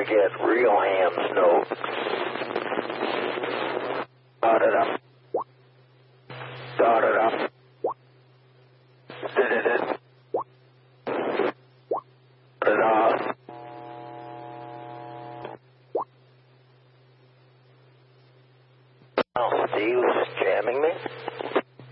to get real ham snow. Start it up. Start it up. Did it. Put it off. Oh, Steve was jamming me?